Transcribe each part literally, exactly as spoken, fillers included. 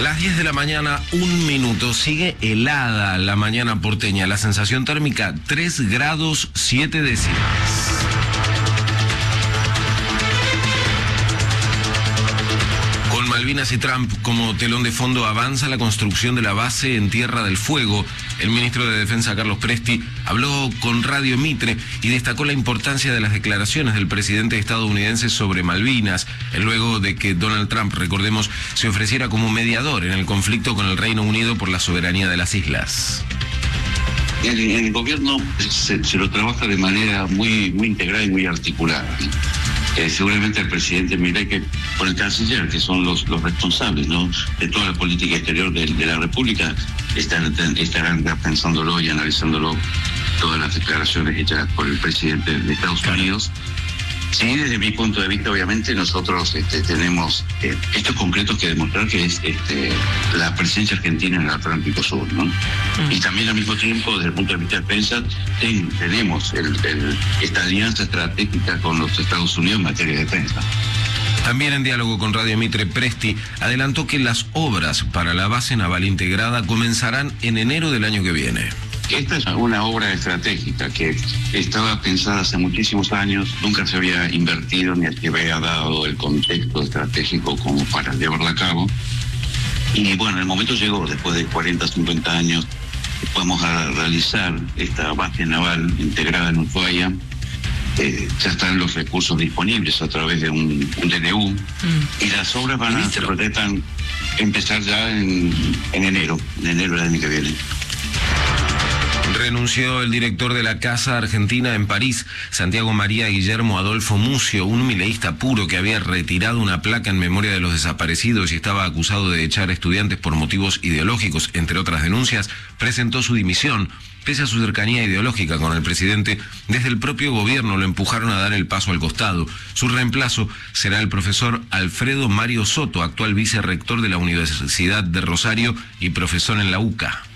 Las diez de la mañana, un minuto. Sigue helada la mañana porteña. La sensación térmica, tres grados siete décimas. Con Malvinas y Trump como telón de fondo, avanza la construcción de la base en Tierra del Fuego. El ministro de Defensa, Carlos Presti, habló con Radio Mitre y destacó la importancia de las declaraciones del presidente estadounidense sobre Malvinas, luego de que Donald Trump, recordemos, se ofreciera como mediador en el conflicto con el Reino Unido por la soberanía de las islas. En el, en el gobierno se, se lo trabaja de manera muy, muy integral y muy articulada. Eh, seguramente el presidente Milei, que por el canciller, que son los, los responsables, ¿no?, de toda la política exterior de, de la República, están, estarán pensándolo y analizándolo todas las declaraciones hechas por el presidente de Estados Unidos. Sí, desde mi punto de vista, obviamente, nosotros este, tenemos eh, estos concretos que demostrar que es este, la presencia argentina en el Atlántico Sur, ¿no? Mm. Y también al mismo tiempo, desde el punto de vista de defensa, ten, tenemos el, el, esta alianza estratégica con los Estados Unidos en materia de defensa. También en diálogo con Radio Mitre, Presti adelantó que las obras para la base naval integrada comenzarán en enero del año que viene. Esta es una obra estratégica que estaba pensada hace muchísimos años, nunca se había invertido ni se había dado el contexto estratégico como para llevarla a cabo. Y bueno, el momento llegó, después de cuarenta, cincuenta años, vamos a realizar esta base naval integrada en Ushuaia. Eh, ya están los recursos disponibles a través de un, un D N U mm. y las obras van a, se proyectan empezar ya en, en enero, en enero del año que viene. Renunció el director de la Casa Argentina en París, Santiago María Guillermo Adolfo Mucio, un mileísta puro que había retirado una placa en memoria de los desaparecidos y estaba acusado de echar estudiantes por motivos ideológicos, entre otras denuncias. Presentó su dimisión. Pese a su cercanía ideológica con el presidente, desde el propio gobierno lo empujaron a dar el paso al costado. Su reemplazo será el profesor Alfredo Mario Soto, actual vicerrector de la Universidad de Rosario y profesor en la U C A.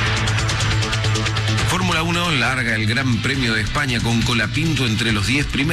Fórmula uno larga el Gran Premio de España con Colapinto entre los diez primeros.